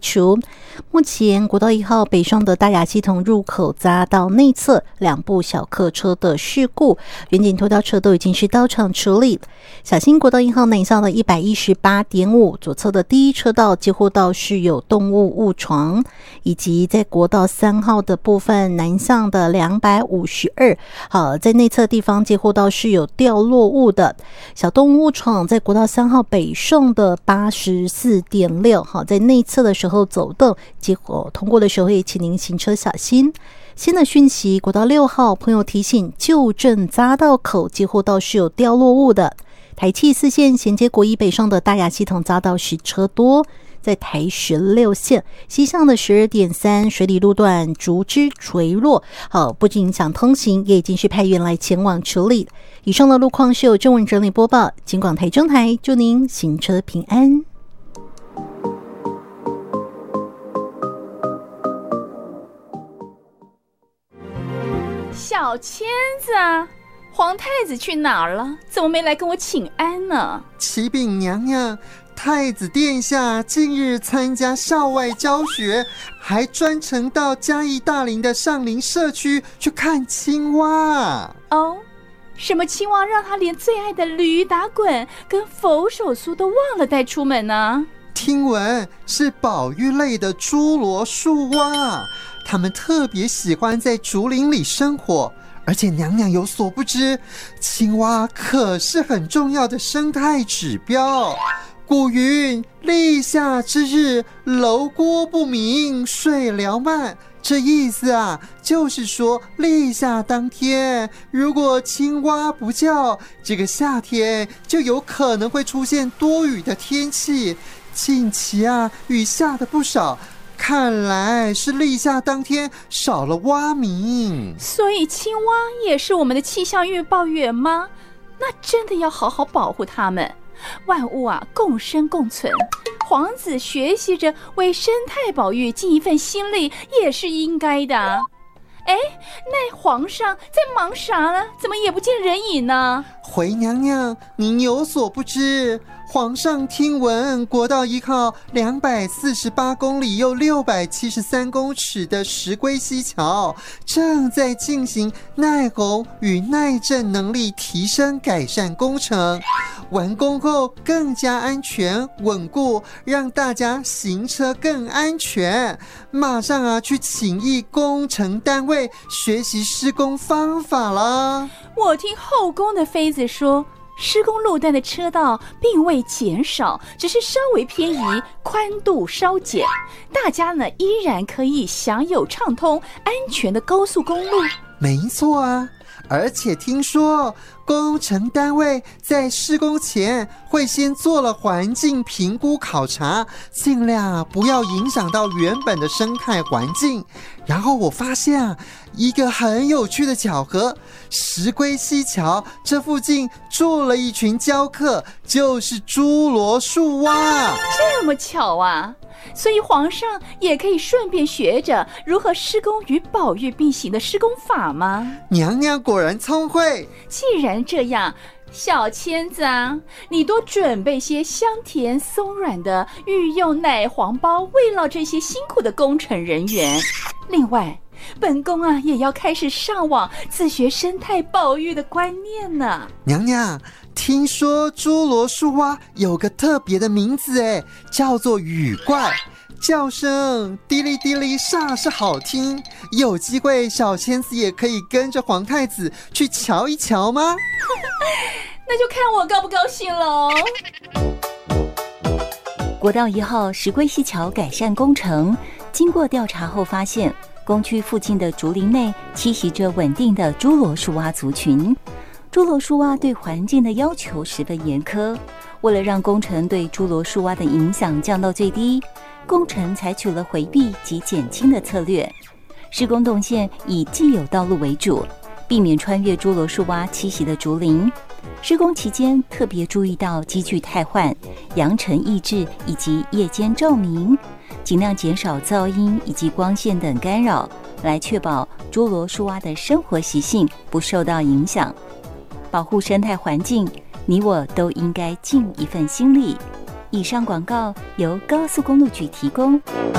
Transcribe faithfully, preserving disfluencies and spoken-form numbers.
除。目前国道一号北上的大雅系统入口匝道内侧两部小客车的事故，远景拖吊车都已经是到场处理。小心国道一号南向的 一百一十八点五 左侧的第一车道接货道是有动物误闯，以及在国道三号的部分南向的两百五十二，好，在内侧地方接货道是有掉落物的。小动物误闯在国道三号北上的 八十四点六， 好，在内侧的时候走动，结果通过的时候也请您行车小心。新的讯息，国道六号朋友提醒，旧正匝道口接货道是有掉落物的。台七四线衔接国一北上的大雅系统匝道是车多，在台十六线西向的 十二点三 水里路段竹枝垂落，好，不仅影响通行，也已经是派员来前往处理。以上的路况是由郑文整理播报，警广台中台，祝您行车平安。 小千子啊，皇太子去哪儿了？怎么没来跟我请安呢？ 启禀娘娘，太子殿下近日参加校外教学，还专程到嘉义大林的上林社区去看青蛙。 哦，什么青蛙让他连最爱的驴打滚跟佛手酥都忘了带出门呢？ 听闻是保育类的侏罗树蛙，它们特别喜欢在竹林里生活，而且娘娘有所不知，青蛙可是很重要的生态指标。古云：立夏之日，楼锅不鸣，水疗慢。这意思啊，就是说立夏当天，如果青蛙不叫，这个夏天就有可能会出现多雨的天气。近期啊，雨下的不少，看来是立夏当天少了蛙鸣。 所以青蛙也是我们的气象预报员吗？那真的要好好保护它们。万物啊，共生共存，皇子学习着为生态保育尽一份心力也是应该的。哎，那皇上在忙啥呢？怎么也不见人影呢？ 回娘娘，您有所不知，皇上听闻国道一号两百四十八公里又六百七十三公尺的石龟溪桥正在进行耐洪与耐震能力提升改善工程，完工后更加安全稳固，让大家行车更安全。马上啊去请益工程单位学习施工方法啦。 我听后宫的妃子说，施工路段的车道并未减少，只是稍微偏移，宽度稍减，大家呢依然可以享有畅通安全的高速公路。 没错啊，而且听说工程单位在施工前会先做了环境评估考察，尽量不要影响到原本的生态环境。然后我发现啊，一个很有趣的巧合，石龟溪桥这附近住了一群教课，就是侏罗树蛙。 这么巧啊！所以皇上也可以顺便学着如何施工与保育并行的施工法吗？ 娘娘果然聪慧。 既然这样，小千子啊，你多准备些香甜松软的御用奶黄包，慰劳这些辛苦的工程人员。另外，本宫啊也要开始上网自学生态保育的观念呢。 娘娘，听说侏罗树蛙有个特别的名字哎，叫做雨怪，叫声滴哩滴哩煞是好听。有机会小千子也可以跟着皇太子去瞧一瞧吗？ 那就看我高不高兴喽。 国道一号石龟溪桥改善工程，经过调查后发现，工区附近的竹林内栖息着稳定的侏罗树蛙族群。侏罗树蛙对环境的要求十分严苛，为了让工程对侏罗树蛙的影响降到最低，工程采取了回避及减轻的策略。施工动线以既有道路为主，避免穿越侏罗树蛙栖息的竹林。施工期间特别注意到机具汰换、扬尘抑制以及夜间照明，尽量减少噪音以及光线等干扰，来确保侏罗树蛙的生活习性不受到影响。保护生态环境，你我都应该尽一份心力。以上广告由高速公路局提供。